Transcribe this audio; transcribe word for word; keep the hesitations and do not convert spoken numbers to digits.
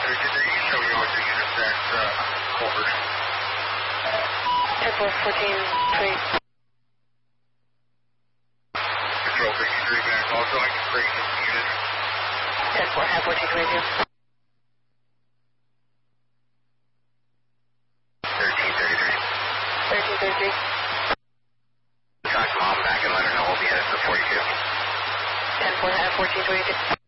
thirteen thirty, show me all your units at uh, Culver. ten four, fourteen twenty. Control thirty-three back also, I can bring some units. ten four, have fourteen twenty-two. thirteen thirty-three. thirteen thirty-three. Talk to Mom back and let her know we'll be headed to forty-two. ten four, have fourteen twenty-two.